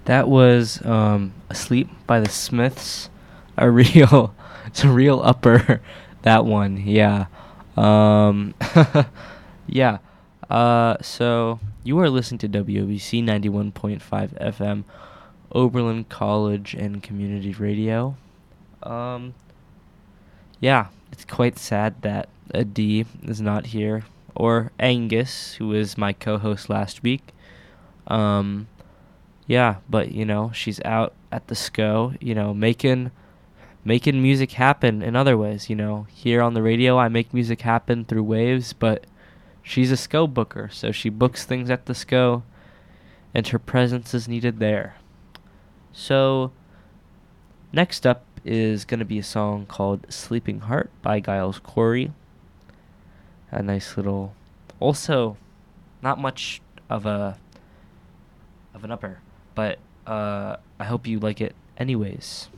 That was "Asleep" by the Smiths. A real, it's a real upper. That one, yeah. Um, yeah. So you are listening to WOBC 91.5 FM, Oberlin College and Community Radio. Um, yeah, it's quite sad that Adi is not here, or Angus, who was my co-host last week. Um, yeah, but she's out at the SCO, making music happen in other ways. Here on the radio, I make music happen through waves, but she's a SCO booker, so she books things at the SCO, and her presence is needed there. So, next up is going to be a song called Sleeping Heart by Giles Corey. A nice little, also not much of an upper, but I hope you like it anyways.